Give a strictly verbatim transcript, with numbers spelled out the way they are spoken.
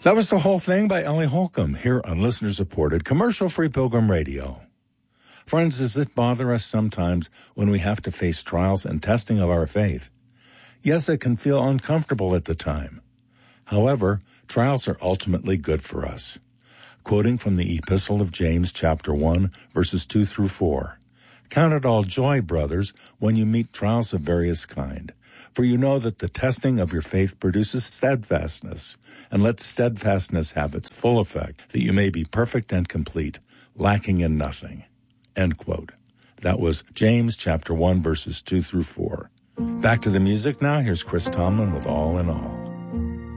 That was The Whole Thing by Ellie Holcomb here on listener-supported commercial-free Pilgrim Radio. Friends, does it bother us sometimes when we have to face trials and testing of our faith? Yes, it can feel uncomfortable at the time. However, trials are ultimately good for us. Quoting from the Epistle of James, chapter one, verses two through four. Count it all joy, brothers, when you meet trials of various kind. For you know that the testing of your faith produces steadfastness, and let steadfastness have its full effect, that you may be perfect and complete, lacking in nothing. End quote. That was James chapter one, verses two through four. Back to the music now. Here's Chris Tomlin with All in All.